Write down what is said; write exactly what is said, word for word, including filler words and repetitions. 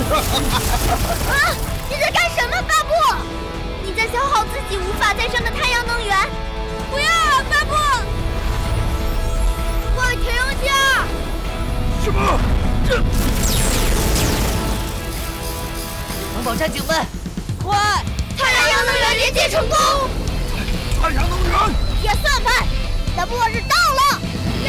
啊！你在干什么，巴布？你在消耗自己无法再生的太阳能源！不要啊，巴布！快停下！ 什么？这…… 环保战警们，快！ 太阳能源连接成功！ 太阳能源！ 铁算盘，那末日到了！